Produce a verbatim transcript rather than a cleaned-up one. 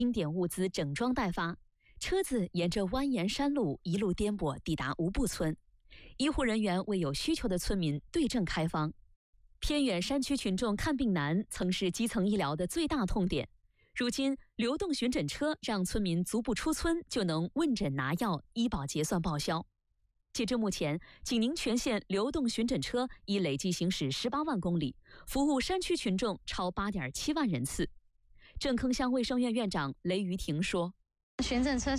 因点物资整装待发，车子沿着蜿蜒山路一路颠簸抵达吴埠村，医护人员为有需求的村民对症开方。偏远山区群众看病难曾是基层医疗的最大痛点，如今流动巡诊车让村民足不出村就能问诊拿药，医保结算报销。截至目前，景宁全县流动巡诊车已累计行驶十八万公里，服务山区群众超八点七万人次。郑铿乡卫生院院长雷于婷说：“ 巡诊车